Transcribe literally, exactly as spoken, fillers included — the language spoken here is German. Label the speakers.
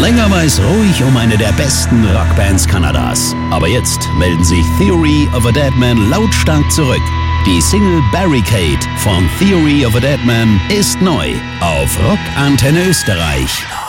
Speaker 1: Länger war es ruhig um eine der besten Rockbands Kanadas. Aber jetzt melden sich Theory of a Deadman lautstark zurück. Die Single Barricade von Theory of a Deadman ist neu auf Rock Antenne Österreich.